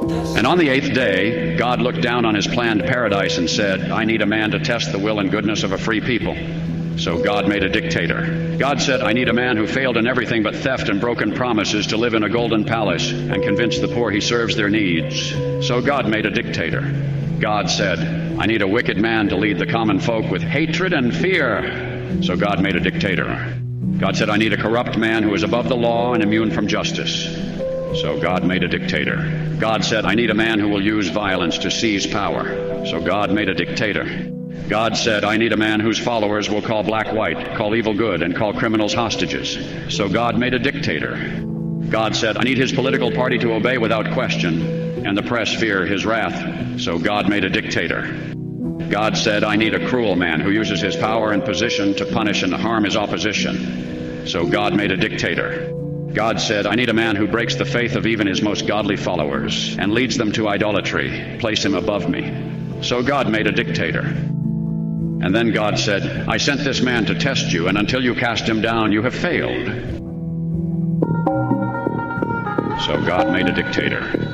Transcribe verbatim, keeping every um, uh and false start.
And on the eighth day, God looked down on his planned paradise and said, I need a man to test the will and goodness of a free people. So God made a dictator. God said, I need a man who failed in everything but theft and broken promises to live in a golden palace and convince the poor he serves their needs. So God made a dictator. God said, I need a wicked man to lead the common folk with hatred and fear. So God made a dictator. God said, I need a corrupt man who is above the law and immune from justice. So God made a dictator. God said, I need a man who will use violence to seize power. So God made a dictator. God said, I need a man whose followers will call black white, call evil good, and call criminals hostages. So God made a dictator. God said, I need his political party to obey without question, and the press fear his wrath. So God made a dictator. God said, I need a cruel man who uses his power and position to punish and harm his opposition. So God made a dictator. God said, I need a man who breaks the faith of even his most godly followers and leads them to idolatry. Place him above me. So God made a dictator. And then God said, I sent this man to test you, and until you cast him down, you have failed. So God made a dictator.